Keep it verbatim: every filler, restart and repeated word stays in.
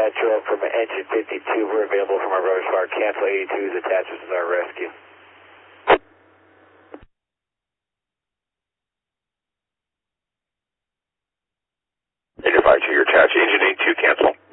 Metro from engine fifty-two. We're available from our rubbish fire. Cancel eighty-twos, attaches with our rescue. Negative five two, your attach, engine eighty-two, cancel.